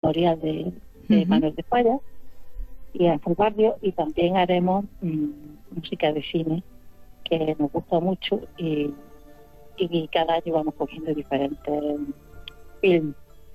memorial de Manuel de Falla y Ángel Barrio, y también haremos música de cine, que nos gusta mucho, y cada año vamos cogiendo diferentes films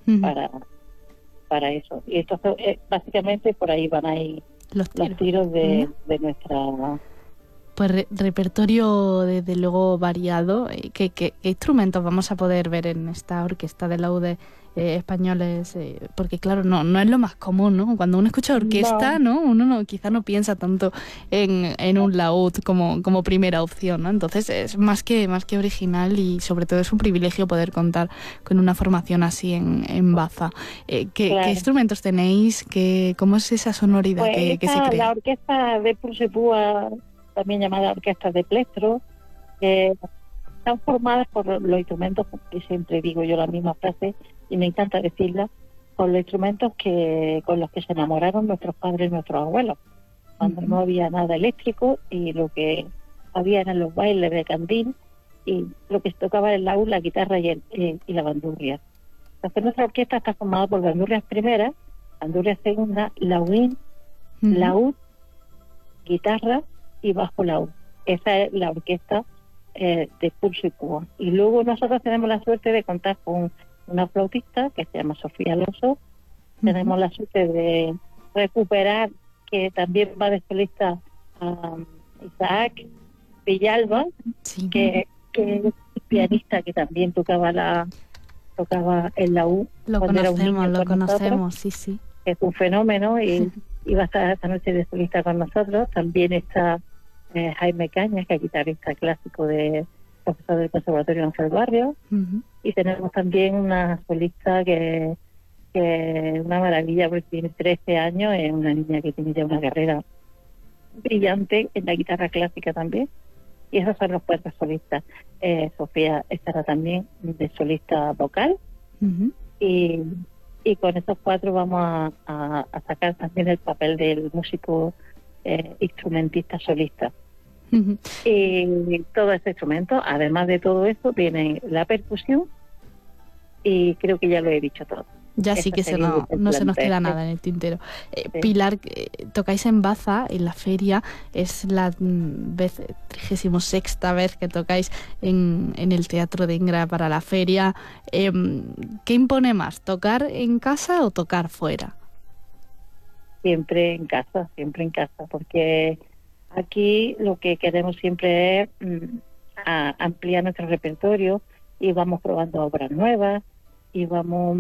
para eso. Y entonces básicamente por ahí van a ir los tiros de nuestra... Pues repertorio desde luego variado. ¿Qué instrumentos vamos a poder ver en esta orquesta de laudes españoles? Porque claro, no es lo más común, ¿no? Cuando uno escucha orquesta, ¿no? Uno quizá no piensa tanto en un laúd como primera opción, ¿no? Entonces es más que original, y sobre todo es un privilegio poder contar con una formación así en Baza. ¿Qué instrumentos tenéis? ¿Cómo es esa sonoridad que se crea? La orquesta de Pulso y Púa, también llamada orquesta de plectro, están formadas por los instrumentos, que siempre digo yo la misma frase y me encanta decirla, con los instrumentos con los que se enamoraron nuestros padres y nuestros abuelos, cuando no había nada eléctrico, y lo que había eran los bailes de candil, y lo que se tocaba era el laúd, la guitarra y la bandurria. Entonces nuestra orquesta está formada por bandurrias primera, bandurria segunda, laúd, guitarra y bajo laúd. Esa es la orquesta de Pulso y Púa. Y luego nosotros tenemos la suerte de contar con una flautista que se llama Sofía Alonso. Tenemos la suerte de recuperar, que también va de solista, a Isaac Villalba, que es pianista, que también tocaba el laúd. Lo conocemos, sí. Es un fenómeno, y va a estar esta noche de solista con nosotros. También está Jaime Cañas, que es guitarrista clásico, profesor del Conservatorio Ángel Barrio. Y tenemos también una solista que es una maravilla, porque tiene 13 años, es una niña que tiene ya una carrera brillante en la guitarra clásica también. Y esos son los 4 solistas. Sofía estará también de solista vocal. Y con esos 4 vamos a sacar también el papel del músico instrumentista solista. Y todo ese instrumento, además de todo eso, viene la percusión, y creo que ya lo he dicho todo. Ya sí que no se nos queda nada en el tintero. Pilar, tocáis en Baza, en la feria, es la 36ª vez que tocáis en el Teatro de Ingra para la feria. ¿Qué impone más, tocar en casa o tocar fuera? Siempre en casa, porque aquí lo que queremos siempre es ampliar nuestro repertorio, y vamos probando obras nuevas, y vamos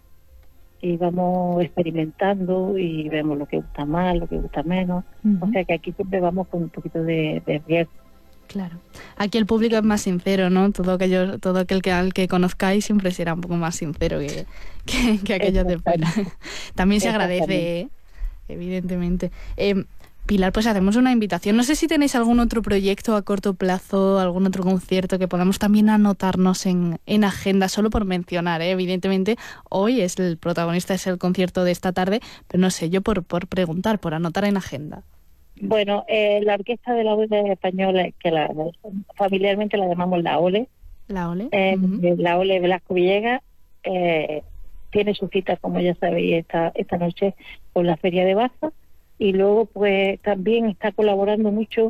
experimentando, y vemos lo que gusta más, lo que gusta menos. O sea que aquí siempre vamos con un poquito de riesgo. Claro. Aquí el público es más sincero, ¿no? Todo aquel al que conozcáis siempre será un poco más sincero que aquellos de fuera. También se agradece, evidentemente. Pilar, pues hacemos una invitación. No sé si tenéis algún otro proyecto a corto plazo, algún otro concierto que podamos también anotarnos en agenda, solo por mencionar, ¿eh? Evidentemente, hoy el protagonista es el concierto de esta tarde, pero no sé, yo por preguntar, por anotar en agenda. Bueno, la Orquesta de la Ópera Española, que familiarmente la llamamos la OLE. La OLE. La OLE Velasco Villegas, tiene su cita, como ya sabéis, esta noche con la Feria de Baza. Y luego pues también está colaborando mucho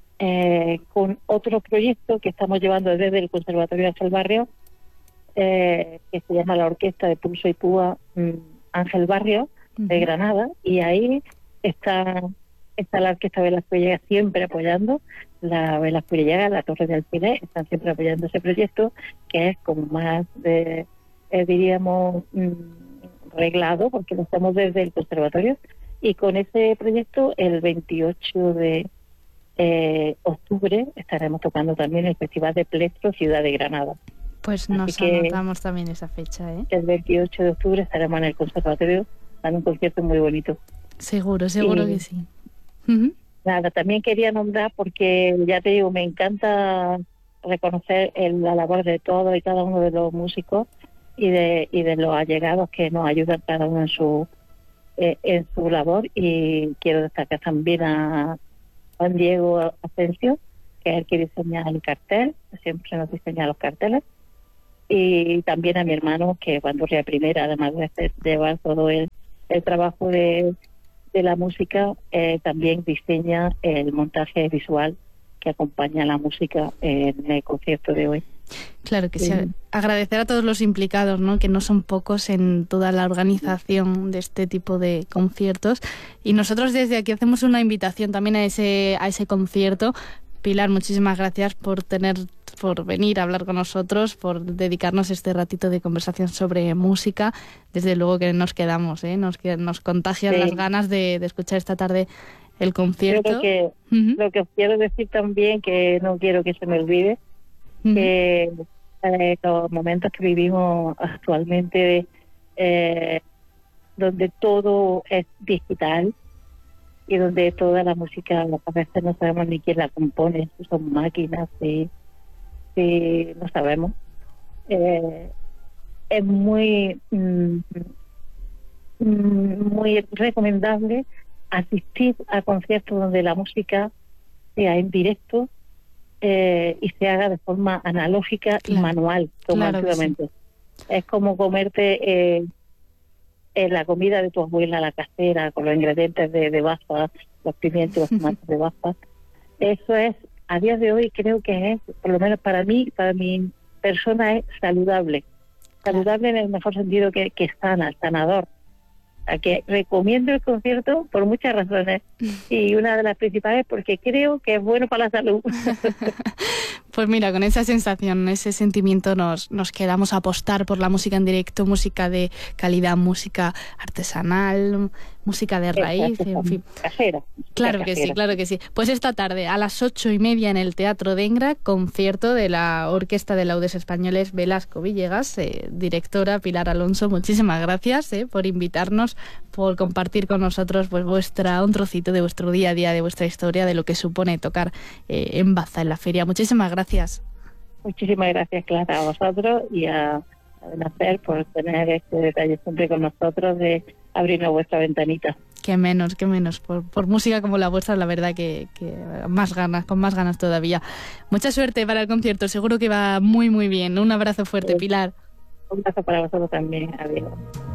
con otro proyecto que estamos llevando desde el Conservatorio Ángel Barrio, que se llama la Orquesta de Pulso y Púa Ángel Barrio de Granada, y ahí está la Orquesta Velasco Villegas siempre apoyando, la Velasco Villegas, la Torre de Alfiler, están siempre apoyando ese proyecto, que es como más diríamos reglado, porque lo hacemos desde el Conservatorio. Y con ese proyecto, el 28 de octubre, estaremos tocando también el Festival de Plectro Ciudad de Granada. Pues nos anotamos también esa fecha, ¿eh? El 28 de octubre estaremos en el Conservatorio dando un concierto muy bonito. Seguro que sí. Nada, también quería nombrar, porque ya te digo, me encanta reconocer la labor de todos y cada uno de los músicos y de los allegados que nos ayudan cada uno en su labor, y quiero destacar también a Juan Diego Asensio, que es el que diseña el cartel, siempre nos diseña los carteles, y también a mi hermano, que cuando ría primera, además de llevar todo el el trabajo de la música, también diseña el montaje visual que acompaña la música en el concierto de hoy. Claro que sí. Agradecer a todos los implicados, ¿no? Que no son pocos en toda la organización de este tipo de conciertos. Y nosotros desde aquí hacemos una invitación también a ese concierto. Pilar, muchísimas gracias por venir a hablar con nosotros, por dedicarnos este ratito de conversación sobre música. Desde luego que nos quedamos, nos contagian las ganas de escuchar esta tarde el concierto. Creo que lo que os quiero decir también, que no quiero que se me olvide, que los momentos que vivimos actualmente, donde todo es digital y donde toda la música a veces no sabemos ni quién la compone, si son máquinas, si no sabemos, es muy muy recomendable asistir a conciertos donde la música sea en directo y se haga de forma analógica y manual, como antiguamente. Sí. Es como comerte la comida de tu abuela, la casera, con los ingredientes de Baza, los pimientos, los tomates de Baza. Eso es, a día de hoy creo que es, por lo menos para mí, para mi persona, es saludable. Saludable en el mejor sentido que sana, sanador. A que recomiendo el concierto por muchas razones, y una de las principales porque creo que es bueno para la salud. Pues mira, con esa sensación, ese sentimiento nos quedamos a apostar por la música en directo, música de calidad, música artesanal, música de raíz, en fin. Casera. Claro que sí, claro que sí. Pues esta tarde a las 8:30 en el Teatro Dengra, concierto de la Orquesta de Laudes Españoles Velasco Villegas, directora Pilar Alonso, muchísimas gracias por invitarnos, por compartir con nosotros pues un trocito de vuestro día a día, de vuestra historia, de lo que supone tocar en Baza, en la feria. Muchísimas gracias. Muchísimas gracias, Clara, a vosotros y a Nacer por tener este detalle siempre con nosotros de abrirnos vuestra ventanita. Qué menos, por música como la vuestra, la verdad que más ganas, con más ganas todavía. Mucha suerte para el concierto, seguro que va muy muy bien. Un abrazo fuerte, Pilar. Un abrazo para vosotros también, adiós.